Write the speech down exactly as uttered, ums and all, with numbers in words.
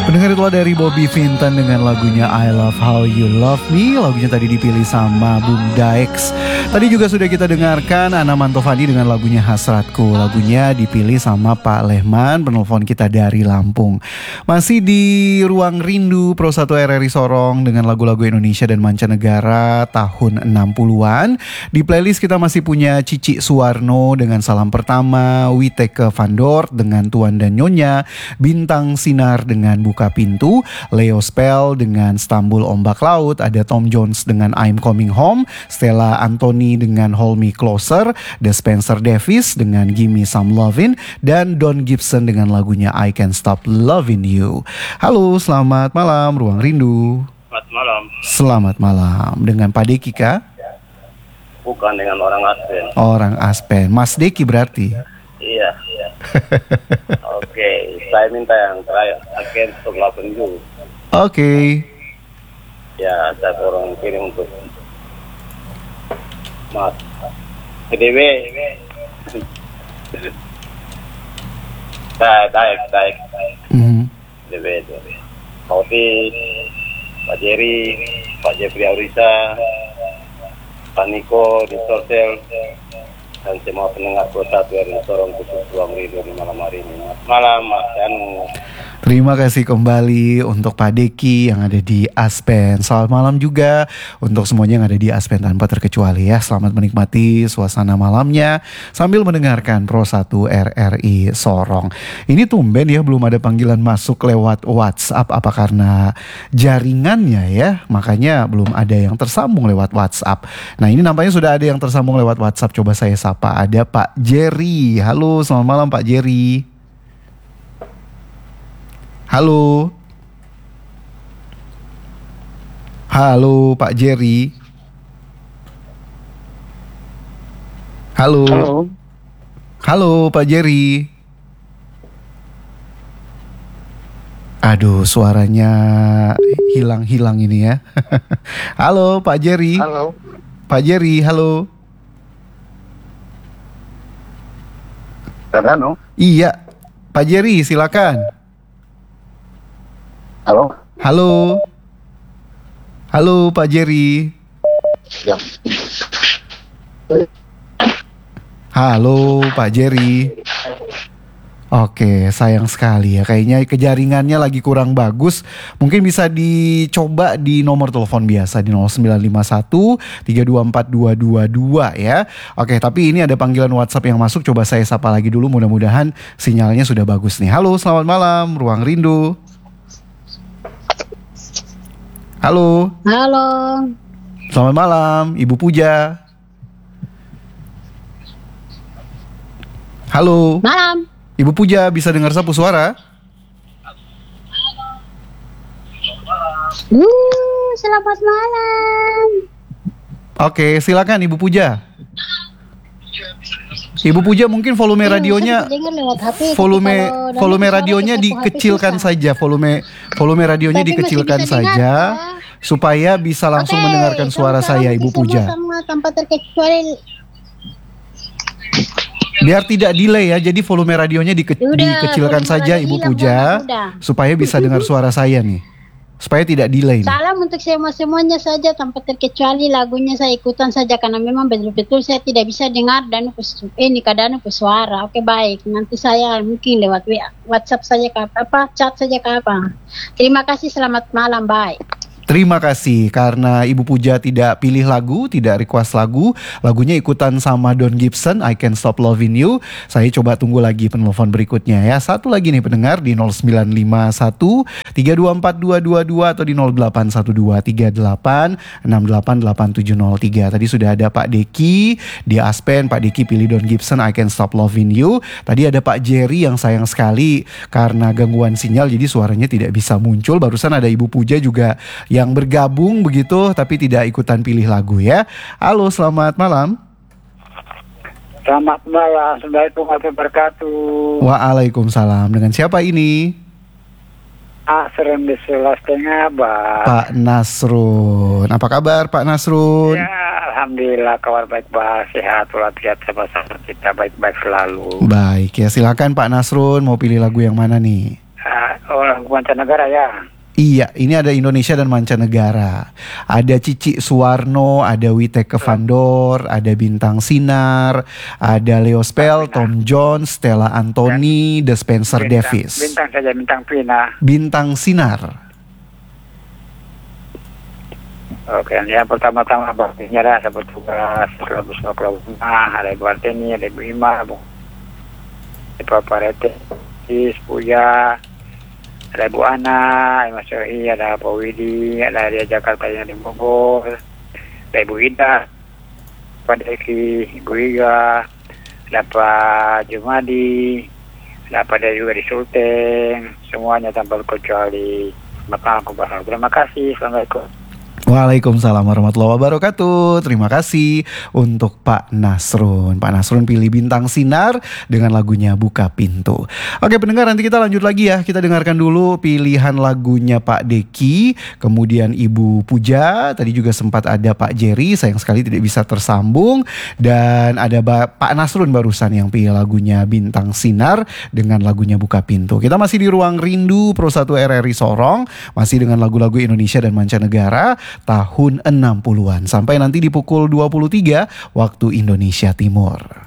Pendengar itulah dari Bobby Vinton dengan lagunya I Love How You Love Me. Lagunya tadi dipilih sama Bung Daex. Tadi juga sudah kita dengarkan Ana Mantovani dengan lagunya Hasratku. Lagunya dipilih sama Pak Lehman, penelpon kita dari Lampung. Masih di Ruang Rindu Pro satu R R I Sorong dengan lagu-lagu Indonesia dan mancanegara tahun enam puluhan. Di playlist kita masih punya Cici Suwarno dengan Salam Pertama, Witeke Van Dort dengan Tuan dan Nyonya, Bintang Sinar dengan Buka Pintu, Leo Spell dengan Stambul Ombak Laut, ada Tom Jones dengan I'm Coming Home, Stella Anthony dengan Hold Me Closer, The Spencer Davis dengan Gimme Some Lovin', dan Don Gibson dengan lagunya I Can't Stop Loving You. Halo, selamat malam Ruang Rindu. Selamat malam. Selamat malam. Dengan Pak Deki kah? Bukan, dengan orang Aspen. Orang Aspen. Mas Deki berarti? Iya. Oke, saya minta yang terakhir. Akhir untuk delapan juz. Oke. Ya, saya orang kirim untuk Mas P D W. Baik, baik, baik. Mm-hmm. P D W itu. Kauti, Pak Jerry, Pak Jeffrey Aurisa, Pak Niko di Sorsel, dan semua pendengar kota R R I Sorong khusus Ruang Rindu di malam hari ini. Malam Mas Anu. Terima kasih kembali untuk Pak Deki yang ada di Aspen. Selamat malam juga untuk semuanya yang ada di Aspen tanpa terkecuali ya. Selamat menikmati suasana malamnya sambil mendengarkan Pro satu R R I Sorong. Ini tumben ya belum ada panggilan masuk lewat WhatsApp. Apa karena jaringannya ya? Makanya belum ada yang tersambung lewat WhatsApp. Nah ini nampaknya sudah ada yang tersambung lewat WhatsApp. Coba saya sapa. Ada Pak Jerry. Halo, selamat malam Pak Jerry. Halo. Halo Pak Jerry. Halo. Halo. Halo Pak Jerry. Aduh, suaranya hilang-hilang ini ya. Halo Pak Jerry. Halo. Pak Jerry, halo. Tadano. Iya, Pak Jerry silakan. Halo. Halo. Halo Pak Jerry. Ya. Halo Pak Jerry. Oke, sayang sekali ya. Kayaknya kejaringannya lagi kurang bagus. Mungkin bisa dicoba di nomor telepon biasa di nol sembilan lima satu tiga dua empat dua dua dua ya. Oke, tapi ini ada panggilan WhatsApp yang masuk. Coba saya sapa lagi dulu. Mudah-mudahan sinyalnya sudah bagus nih. Halo, selamat malam Ruang Rindu. Halo. Halo. Selamat malam Ibu Puja. Halo. Malam. Ibu Puja bisa dengar sapu suara? Uh, selamat malam. Oke, silakan Ibu Puja. Ibu Puja mungkin volume radionya volume volume radionya dikecilkan saja, volume volume radionya dikecilkan saja supaya bisa langsung mendengarkan suara saya Ibu Puja. Tanpa terkecuali. Biar tidak delay ya, jadi volume radionya dike- dikecilkan saja Ibu Puja supaya bisa dengar suara saya nih. Supaya tidak delay nih. Salam untuk semua-semuanya saja tanpa terkecuali, lagunya saya ikutan saja karena memang betul-betul saya tidak bisa dengar dan ini kadang suara. Oke baik, nanti saya mungkin lewat WhatsApp saja ke apa, chat saja ke apa. Terima kasih, selamat malam, bye. Terima kasih karena Ibu Puja tidak pilih lagu, tidak request lagu. Lagunya ikutan sama Don Gibson, I Can't Stop Loving You. Saya coba tunggu lagi penelpon berikutnya ya. Satu lagi nih pendengar di nol sembilan lima satu tiga dua empat dua dua dua atau di nol delapan satu dua tiga delapan enam delapan delapan tujuh nol tiga. Tadi sudah ada Pak Deki di Aspen. Pak Deki pilih Don Gibson, I Can't Stop Loving You. Tadi ada Pak Jerry yang sayang sekali karena gangguan sinyal jadi suaranya tidak bisa muncul. Barusan ada Ibu Puja juga yang bergabung begitu tapi tidak ikutan pilih lagu ya. Halo, selamat malam. Selamat malam. Assalamualaikum warahmatullahi wabarakatuh. Waalaikumsalam. Dengan siapa ini? Asrem di Sulawesi Bang. Pak Nasrun. Apa kabar Pak Nasrun? Ya, alhamdulillah kabar baik-baik, sehat walafiat sama-sama kita baik-baik selalu. Baik ya, silakan Pak Nasrun mau pilih lagu yang mana nih? Uh, Oh, lagu mancanegara ya. Iya, ini ada Indonesia dan mancanegara. Ada Cici Suwarno, ada Witeke Van Dor, ada Bintang Sinar, ada Leo Spell, Tom Jones, Stella Anthony, The Spencer Bintang, Davis. Bintang saja, bintang Pina. Bintang Sinar. Oke, yang pertama-tama baktinya ada bertugas seratus lima puluh lima, ada Ibu Arteni, ada Ibu Ima, Bu Ibu Parete, Puya, ada Ibu Ana, Mas Yohi, ada Pak Widi, ada Ria Jakarta yang di Bogor, ada Ibu Ida, Pak Deki, Ibu Iga, ada Pak Jumadi, ada Pak Dek juga di Sulteng, semuanya tanpa kecuali. Maka aku bakal terima kasih. Assalamualaikum. Waalaikumsalam warahmatullahi wabarakatuh. Terima kasih untuk Pak Nasrun. Pak Nasrun pilih Bintang Sinar dengan lagunya Buka Pintu. Oke pendengar, nanti kita lanjut lagi ya. Kita dengarkan dulu pilihan lagunya Pak Deki, kemudian Ibu Puja. Tadi juga sempat ada Pak Jerry, sayang sekali tidak bisa tersambung. Dan ada ba- Pak Nasrun barusan yang pilih lagunya Bintang Sinar dengan lagunya Buka Pintu. Kita masih di Ruang Rindu Pro satu R R I Sorong, masih dengan lagu-lagu Indonesia dan mancanegara tahun enam puluhan sampai nanti di pukul dua puluh tiga waktu Indonesia Timur.